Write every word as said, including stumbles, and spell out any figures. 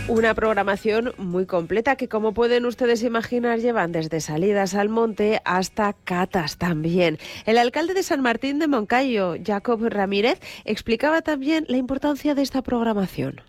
Una programación muy completa que, como pueden ustedes imaginar, llevan desde salidas al monte hasta catas también. El alcalde de San Martín de Moncayo, Jacob Ramírez, explicaba también la importancia de esta programación.